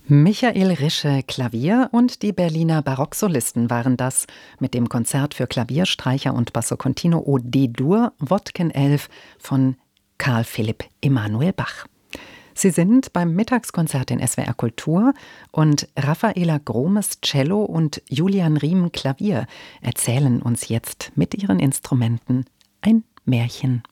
Michael Rische Klavier und die Berliner Barocksolisten waren das mit dem Konzert für Klavier, Streicher und Basso Continuo au D-Dur Wodken 11 von Carl Philipp Emanuel Bach. Sie sind beim Mittagskonzert in SWR Kultur und Raffaela Gromes Cello und Julian Riem Klavier erzählen uns jetzt mit ihren Instrumenten ein Märchen.